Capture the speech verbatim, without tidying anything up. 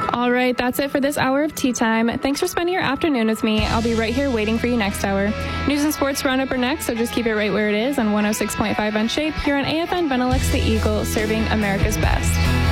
All right, that's it for this hour of Tea Time. Thanks for spending your afternoon with me. I'll be right here waiting for you next hour. News and sports roundup are next, so just keep it right where it is on one oh six point five on Shape here on A F N Benelux the Eagle, serving America's best.